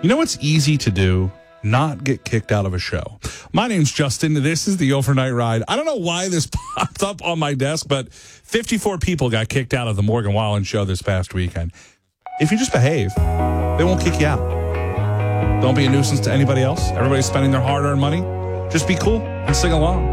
You know what's easy to do? Not get kicked out of a show. My name's Justin. This is the Overnight Ride. I don't know why this popped up on my desk, but 54 people got kicked out of the Morgan Wallen show this past weekend. If you just behave, they won't kick you out. Don't be a nuisance to anybody else. Everybody's spending their hard-earned money. Just be cool and sing along.